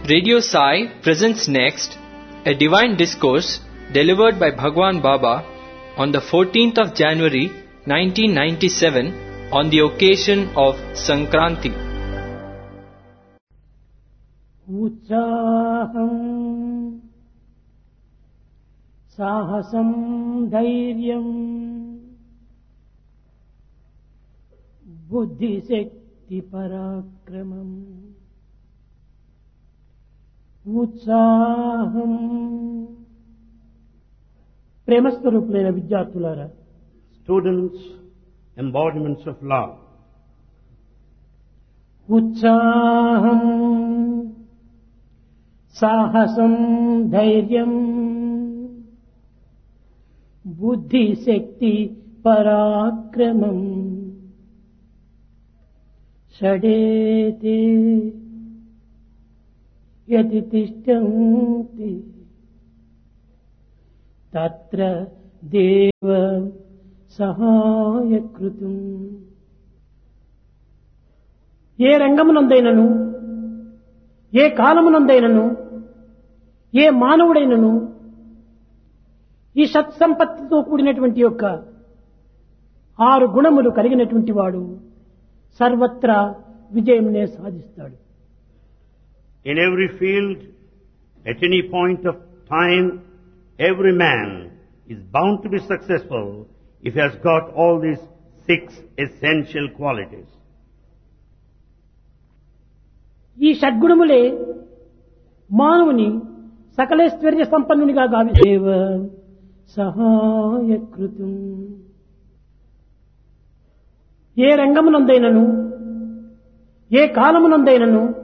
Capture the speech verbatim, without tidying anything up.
Radio Sai presents next a divine discourse delivered by Bhagwan Baba on the fourteenth of January nineteen ninety-seven on the occasion of Sankranti. ఉత్సాహం సాహసం ధైర్యం బుద్ధిశక్తి పరాక్రమం. ఉత్సాహం ప్రేమస్వరూపులైన విద్యార్థులారా, Students, embodiments of love. ఉత్సాహం సాహసం ధైర్యం బుద్ధిశక్తి పరాక్రమం. షడేతే యది తిష్టంతి తత్ర దేవ సహాయకృతం. ఏ రంగమునందైనను, ఏ కాలమునందైనను, ఏ మానవుడైనను ఈ సత్సంపత్తితో కూడినటువంటి యొక్క ఆరు గుణములు కలిగినటువంటి వాడు సర్వత్రా విజయంనే సాధిస్తాడు. In every field, at any point of time, every man is bound to be successful if he has got all these six essential qualities. ఈ షడ్గుణములే మానవుని సకలైశ్వర్య సంపన్నునిగా గావి దేవ సహాయకృతం. ఏ రంగమునందైనను, ఏ కాలమునందైనను,